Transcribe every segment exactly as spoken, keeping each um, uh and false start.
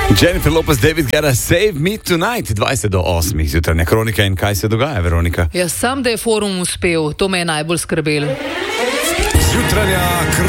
Jennifer Lopez, David Guetta, Save Me Tonight, dvajset do osmih, jutranja kronika. In kaj se dogaja, Veronika? Ja, sam, da je forum uspel, to me je najbolj skrbelo. Jutranja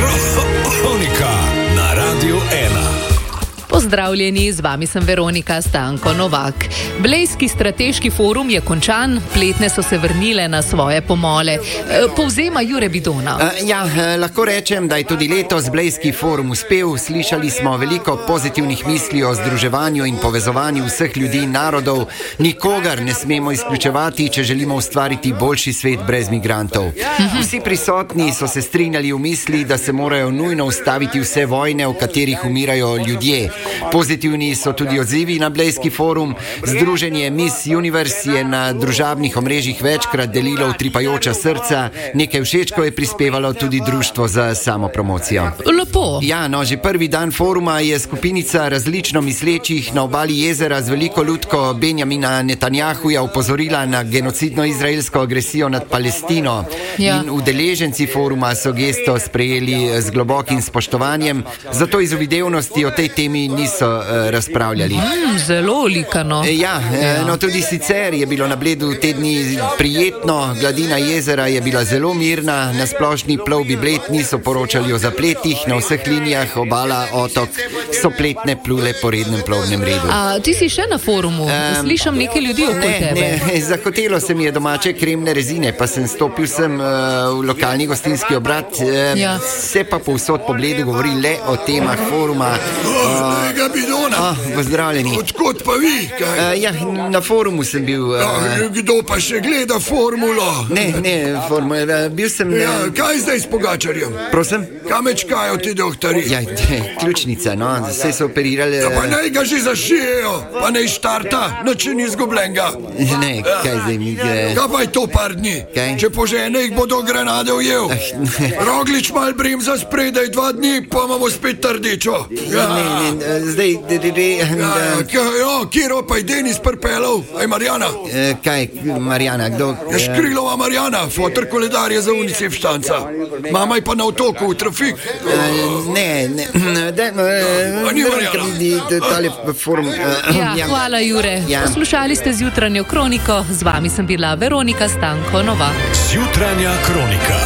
kronika na Radiu ena. Pozdravljeni, z vami sem Veronika Stanko Novak. Blejski strateški forum je končan, pletne so se vrnile na svoje pomole. Povzema Jure Bidona. Uh, ja, lahko rečem, da je tudi letos Blejski forum uspel. Slišali smo veliko pozitivnih misli o združevanju in povezovanju vseh ljudi in narodov. Nikogar ne smemo izključevati, če želimo ustvariti boljši svet brez migrantov. Vsi prisotni so se strinjali v misli, da se morajo nujno ustaviti vse vojne, v katerih umirajo ljudje. Pozitivni so tudi odzivi na Blejski forum. Združenje Miss Universe je na družabnih omrežjih večkrat delilo utripajoča srca. Nekaj všečkov je prispevalo tudi društvo za samopromocijo. Lepo. Ja, no, že prvi dan foruma je skupinica različno mislečih na obali jezera z veliko lutko Benjamina Netanjahuja upozorila na genocidno izraelsko agresijo nad Palestino. Ja. In udeleženci foruma so gesto sprejeli z globokim spoštovanjem, zato iz uvidevnosti o tej temi niso uh, razpravljali. Mm, zelo likano. E, ja, ja. No tudi sicer je bilo na Bledu te dni prijetno, gladina jezera je bila zelo mirna, na splošni plovbi Bled niso poročali o zapletih, na vseh linijah obala, otok so pletne plule po rednem plovnem redu. A ti si še na forumu? Um, Slišam nekaj ljudi okoli ne, tebe. Ne, zahotelo se mi je domače kremne rezine, pa sem stopil sem uh, v lokalni gostinski obrat, uh, ja. Se pa povsod po Bledu govori le o temah foruma. Uh, Tega Bidona. Oh, pozdravljeni. Odkot pa vi? Uh, ja, na forumu sem bil. Uh, ja, kdo pa še gleda formulo? Ne, ne, formula, bil sem... Ja, kaj zdaj s Pogačarjem? Prosim? Kam čakajo ti doktori? Ja, ključnica, no, vse so operirali... Ja, pa naj ga že zašijejo, pa naj štarta, noč ni izgubljenega. Ne, kaj zdaj mi gre... Kaj pa je to par dni? Kaj? Če požene jih bodo granade ujel. Roglič mal bremza spredaj dva dni, pa imamo spet trdečo. Ja. Ne, ne, zdaj... De, de, de, ja, ja, kjero pa je Denis prpelov? Aj Marjana? E, kaj, Marjana, kdo? Ja, Škrilova Marjana, fotor koledar je za UNICEF štanca. Mama je pa na otoku v trafik. E, ne, ne, da, A ni Marjana? Tale forum... Ja, hvala Jure. Ja. Poslušali ste zjutranjo kroniko, z vami sem bila Veronika Stanko Novak. Jutranja kronika.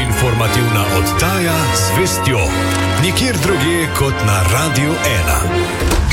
Polinformativna oddaja z vestjo. Nikjer drugje kot na Radiu ena.